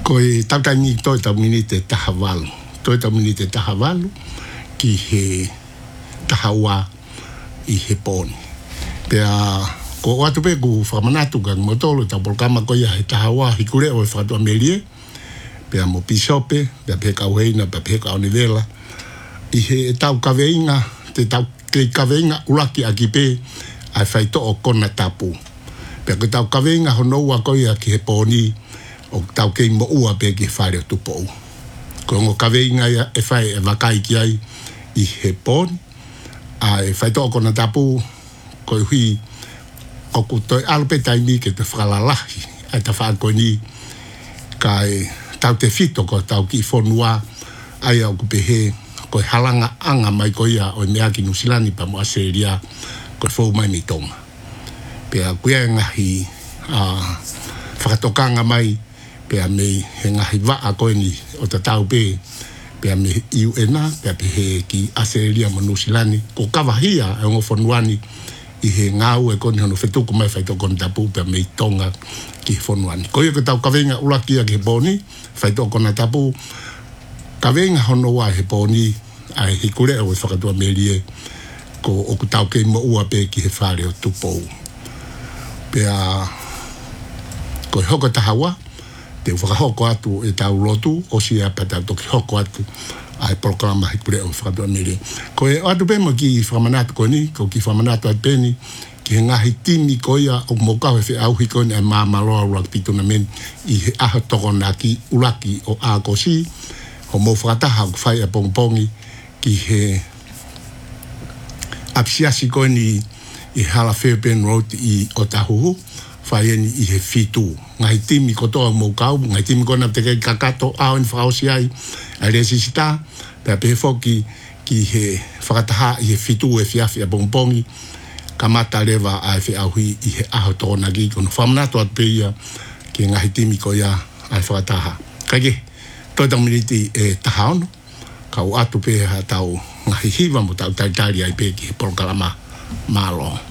Koi tautani toi tau mini te tahavalu. Toi tau mini te tahavalu ki he tahawa i he poni. Pea ko watu pe ku whamanatu ka motolo tau polkama ko ia he tahawa hikure o e whakatua melie. Pea mo pisope, pea pe kauheina, pea pe kaunivela. I he tau kaweinga, te tau kaweinga ulaki a ki pe ai whaito o kona tapu. Pea ko tau kaweinga honoua ko ia ki he poni o tau kei mo ua pe ki whare o tupo u. Ko ngo kaweinga ia e whai e wakai ki ai i he poni. A e whaito o kona tapu ko i hui o kutoi alpe taimi ke te whakalalahi. Ai ta whaako ni kai tau te fito ko tau ki whonua ai au kupehe ko halanga anga mai ko ia o mea ki Nusilani pa mo Aseria ko fau mai mi tonga. Pea kuia ngahi whakatokanga mai pea me he ngahi waa koe ni o ta tau pe pea me iu ena pea pehe ki Aseria mo Nusilani ko kawahia e ngo whonuani i he ngau e koni hono whetuku mai whaitoko ni tapu pea me tonga ki whonuani. Ko ia ko tau kawenga ulakia ki he poni whaitoko na tapu kawenga hono wa he poni ai hikure o e whakatua melie ko o ku tau kei mo ua pe ki he whare o tupou. Pea ko e hoko tahawa te whakahoko atu e tau lotu o si apa tau toki hoko atu ai programa hikure o whakatua melie. Ko e atu pe mo ki whamanatu ko ni, ko ki whamanatu ai peni ki he ngahi timi ko ia o mokau he au hiko ni ai mamaloa urak pituna men i he aha toko na ki ulaki o a kosi o mo whakataha o whai a pongpongi ki he apsiasi ko ni i hala Fairbairn Road i Otahuhu whaieni i he fitu. Ngai timi kotoa mokau, ngai timi kona te kei kakato au ni whaosi ai ai resisita, pea pefoki ki he whakataha i he fitu e fiafi a pongpongi kamata lewa ai whi auhi i he aho tōna ki kono whamanato at peia ki ngahi timi ko ia ai whakataha. Kaike, toi tau miniti e taha ono, kau atu pe ha tau ngahi hiwa mo tau taitari ai pe ki he porokalama malo.